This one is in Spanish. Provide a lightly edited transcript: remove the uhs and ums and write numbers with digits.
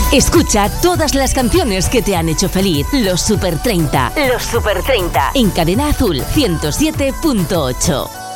Escucha todas las canciones que te han hecho feliz. Los Super 30. Los Super 30. En Cadena Azul 107.8.